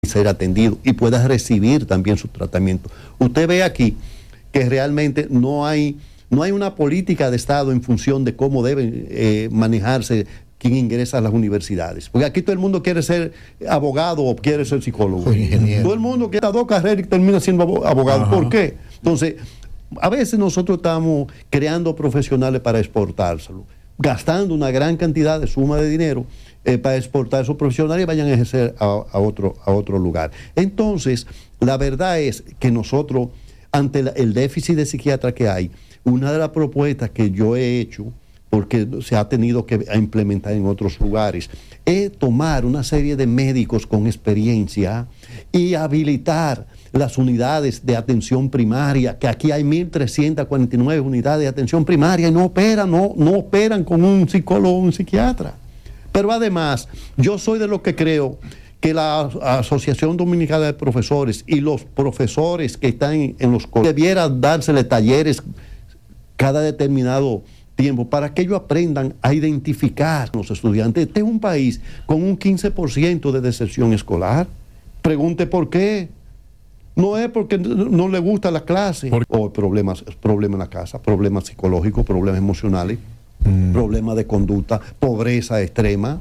ser atendido y pueda recibir también su tratamiento. Usted ve aquí que realmente no hay una política de Estado en función de cómo debe manejarse quien ingresa a las universidades. Porque aquí todo el mundo quiere ser abogado o quiere ser psicólogo. Todo el mundo quiere dos carreras y termina siendo abogado. ¿Por qué? Entonces, a veces nosotros estamos creando profesionales para exportárselo, gastando una gran cantidad de suma de dinero para exportar esos profesionales y vayan a ejercer a otro lugar. Entonces, la verdad es que nosotros, ante el déficit de psiquiatras que hay, una de las propuestas que yo he hecho, porque se ha tenido que implementar en otros lugares, es tomar una serie de médicos con experiencia y habilitar las unidades de atención primaria, que aquí hay 1.349 unidades de atención primaria y no operan con un psicólogo o un psiquiatra. Pero además, yo soy de los que creo que la Asociación Dominicana de Profesores y los profesores que están en los colegios debieran dársele talleres cada determinado tiempo para que ellos aprendan a identificar a los estudiantes. Este es un país con un 15% de deserción escolar. Pregunte por qué. No es porque no le gusta la clase, o problemas en la casa, problemas psicológicos, problemas emocionales, problemas de conducta, pobreza extrema.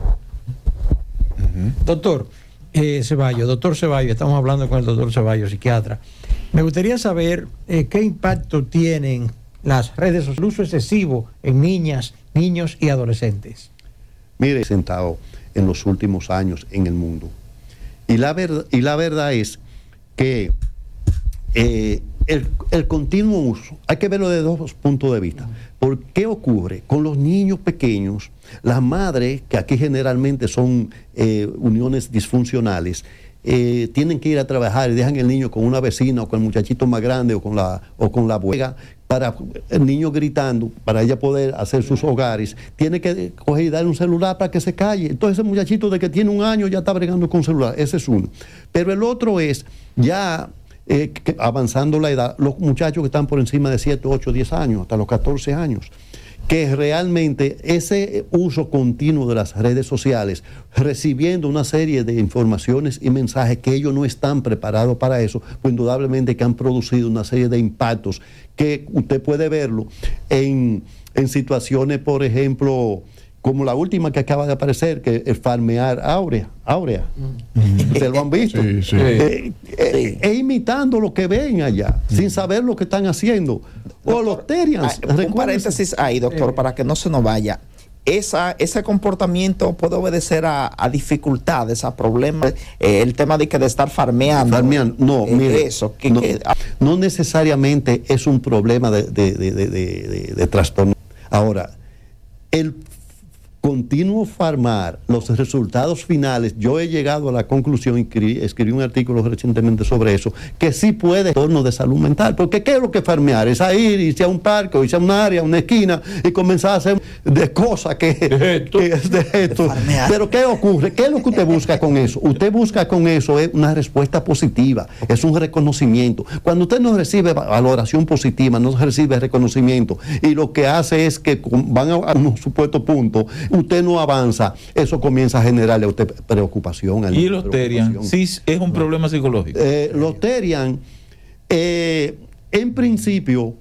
Doctor Ceballos, estamos hablando con el doctor Ceballos, psiquiatra. Me gustaría saber qué impacto tienen las redes sociales, el uso excesivo en niñas, niños y adolescentes. Mire, sentado en los últimos años en el mundo. Y la verdad es que el continuo uso, hay que verlo de dos puntos de vista. ¿Por qué ocurre? Con los niños pequeños, las madres, que aquí generalmente son uniones disfuncionales, tienen que ir a trabajar y dejan el niño con una vecina o con el muchachito más grande o con la abuela, para el niño gritando, para ella poder hacer sus hogares, tiene que coger y darle un celular para que se calle. Entonces ese muchachito de que tiene 1 año ya está bregando con celular. Ese es uno. Pero el otro es, ya avanzando la edad, los muchachos que están por encima de 7, 8, 10 años, hasta los 14 años, que realmente ese uso continuo de las redes sociales, recibiendo una serie de informaciones y mensajes que ellos no están preparados para eso, pues indudablemente que han producido una serie de impactos que usted puede verlo en situaciones, por ejemplo, como la última que acaba de aparecer, que es farmear Áurea. ¿Ustedes lo han visto? Sí. Imitando lo que ven allá, sin saber lo que están haciendo. O los Terians. Un paréntesis ahí, doctor, para que no se nos vaya. Ese comportamiento puede obedecer a dificultades, a problemas, el tema de estar farmeando. No, mire, eso, no necesariamente es un problema de trastorno. Ahora, el continuo farmar, los resultados finales, yo he llegado a la conclusión, escribí un artículo recientemente sobre eso, que sí puede torno de salud mental, porque ¿qué es lo que farmear? Es a ir, irse a un parque, o irse a un área, a una esquina, y comenzar a hacer de cosas que es de esto. Pero ¿qué ocurre? ¿Qué es lo que usted busca con eso? Usted busca con eso es una respuesta positiva, es un reconocimiento. Cuando usted no recibe valoración positiva, no recibe reconocimiento, y lo que hace es que van a un supuesto punto, usted no avanza, eso comienza a generarle a usted preocupación. ¿Y los Terian? Sí, es un problema psicológico. Los Terian, en principio,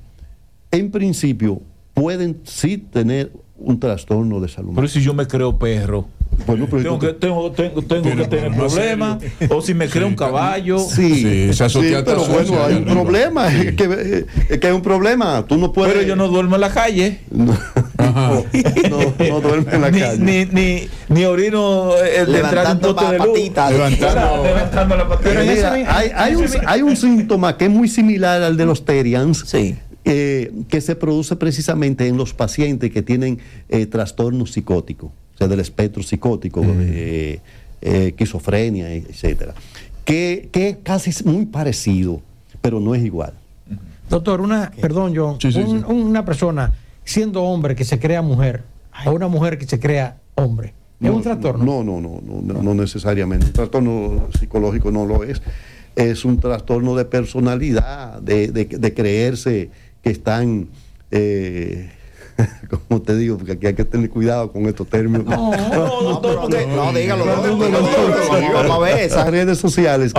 pueden sí tener un trastorno de salud. Pero si yo me creo perro, bueno, tengo que tener problemas, o si me creo un caballo. Sí, pero bueno, hay un problema, es que hay un problema, tú no puedes. Pero yo no duermo en la calle. No duerme en la calle. Ni orino detrás de un poste de luz. Levantando la patita. Hay un síntoma que es muy similar al de los Terians. Sí. Que se produce precisamente en los pacientes que tienen trastornos psicóticos, o sea, del espectro psicótico, esquizofrenia, etcétera, que es casi muy parecido, pero no es igual. Doctor, perdón, John, una persona siendo hombre que se crea mujer, o una mujer que se crea hombre, ¿es un trastorno? No necesariamente. Un trastorno psicológico no lo es. Es un trastorno de personalidad, de creerse que están como te digo, porque aquí hay que tener cuidado con estos términos. No, doctor, no, dígalo. Vamos a ver esas redes sociales